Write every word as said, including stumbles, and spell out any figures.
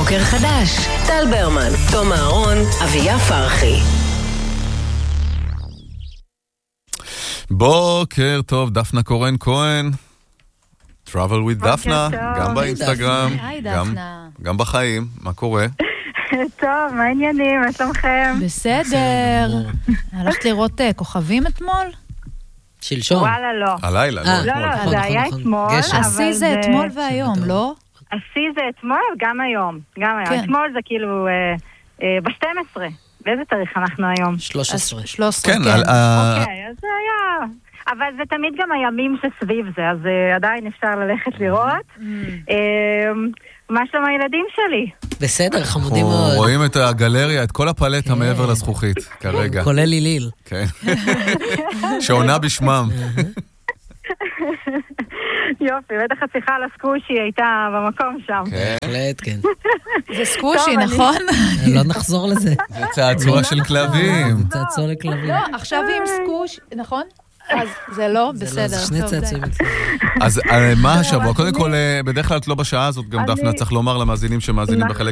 בוקר חדש, טל ברמן, תום אהרון, אביה פרחי. בוקר טוב, דפנה קורן כהן. Travel with דפנה, גם באינסטגרם, גם, גם בחיים. מה קורה? טוב, מה העניינים? מה שלומכם? בסדר. הלכת לראות כוכבים אתמול? שלשום. וואלה, לא. הלילה, לא. לא, לא, זה היה אתמול. השיא זה אתמול והיום, לא? השיא זה אתמול, גם היום. גם היום. אתמול זה כאילו ב-שתים עשרה. באיזה תאריך אנחנו היום? שלוש עשרה. שלוש עשרה, כן. כן. אוקיי, אז זה היה... אבל זה תמיד גם הימים שסביב זה, אז עדיין אפשר ללכת לראות. מה שלום הילדים שלי? בסדר, חמודים אנחנו מאוד. רואים את הגלריה, את כל הפלטה מעבר לזכוכית, כרגע. כולל ליליל. כן. שעונה בשמם. יופי, בטח השיחה על הסקושי הייתה במקום שם. בהחלט, כן. זה סקושי, נכון? לא נחזור לזה. זה צעצוע של כלבים. זה צעצוע לכלבים. לא, עכשיו עם סקוש, נכון? אז זה לא, בסדר. זה שני צעצועים. אז מה השבוע? קודם כל, בדרך כלל את לא בשעה הזאת, גם דפנה צריך לומר למאזינים שמאזינים בחלק